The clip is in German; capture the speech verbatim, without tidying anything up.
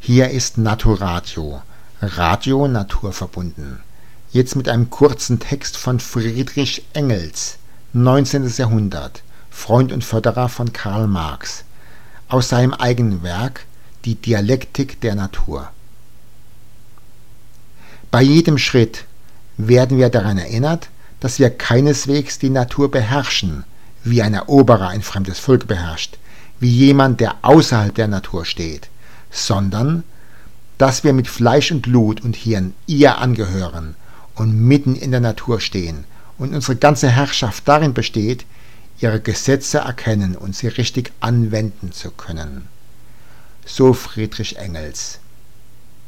Hier ist Naturatio, Radio naturverbunden. Jetzt mit einem kurzen Text von Friedrich Engels, neunzehntes Jahrhundert, Freund und Förderer von Karl Marx, aus seinem eigenen Werk Die Dialektik der Natur. Bei jedem Schritt werden wir daran erinnert, dass wir keineswegs die Natur beherrschen, wie ein Eroberer ein fremdes Volk beherrscht, wie jemand, der außerhalb der Natur steht, sondern dass wir mit Fleisch und Blut und Hirn ihr angehören und mitten in der Natur stehen und unsere ganze Herrschaft darin besteht, ihre Gesetze erkennen und sie richtig anwenden zu können. So Friedrich Engels.